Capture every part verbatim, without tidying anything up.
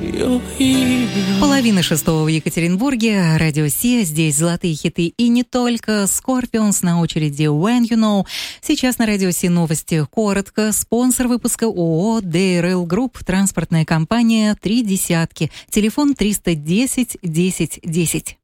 Половина шестого в Екатеринбурге. Радио Си. Здесь золотые хиты и не только. Scorpions на очереди When You Know. Сейчас на Радио Си новости. Коротко. Спонсор выпуска ООО ди эр эл Group. Транспортная компания «Три десятки». Телефон триста десять десять десять.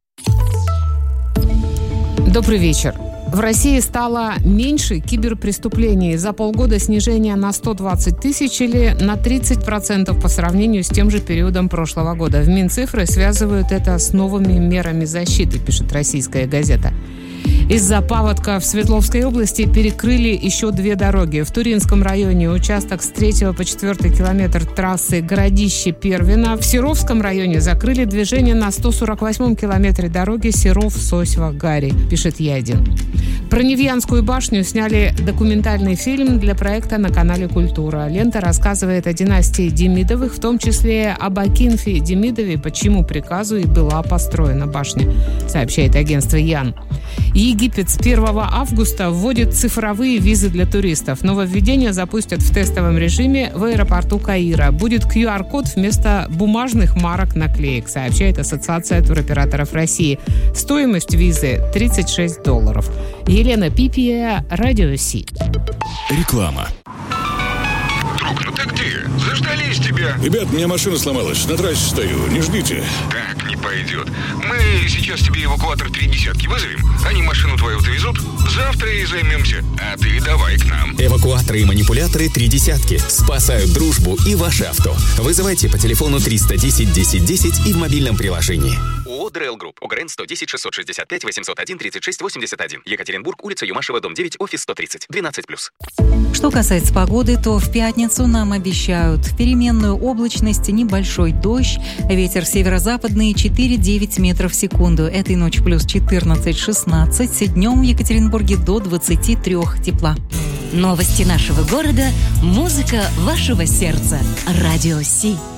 Добрый вечер. В России стало меньше киберпреступлений. За полгода снижение на сто двадцать тысяч или на тридцать процентов по сравнению с тем же периодом прошлого года. В Минцифры связывают это с новыми мерами защиты, пишет «Российская газета». Из-за паводка в Свердловской области перекрыли еще две дороги. В Туринском районе участок с третьего по четвёртый километр трассы Городище-Первино. В Серовском районе закрыли движение на сто сорок восьмом километре дороги Серов-Сосьва-Гари, пишет Ядин. Про Невьянскую башню сняли документальный фильм для проекта на канале «Культура». Лента рассказывает о династии Демидовых, в том числе об Акинфе Демидове, по чьему приказу и была построена башня, сообщает агентство Ян. Египет с первого августа вводит цифровые визы для туристов. Нововведение запустят в тестовом режиме в аэропорту Каира. Будет ку ар код вместо бумажных марок-наклеек, сообщает Ассоциация туроператоров России. Стоимость визы тридцать шесть долларов. Елена Пипия, Радио Си. Реклама. Друг, ну ты где? Заждались тебя. Ребят, у меня машина сломалась. На трассе стою. Не ждите. Так не пойдет. Мы сейчас тебе эвакуатор три десятки вызовем. Они машину твою довезут. Завтра и займемся. А ты давай к нам. Эвакуаторы и манипуляторы три десятки. Спасают дружбу и ваше авто. Вызывайте по телефону триста десять десять десять и в мобильном приложении. ООО ди эр эл Group. ОГРН сто десять шестьсот шестьдесят пять восемьсот один тридцать шесть восемьдесят один. Екатеринбург, улица Юмашева, дом девять, офис сто тридцать. двенадцать плюс. Что касается погоды, то в пятницу нам обещают переменную облачность, небольшой дождь, ветер северо-западный четыре-девять метров в секунду. Этой ночью плюс четырнадцать-шестнадцать, днем в Екатеринбурге до двадцати трёх тепла. Новости нашего города, музыка вашего сердца. Радио Си.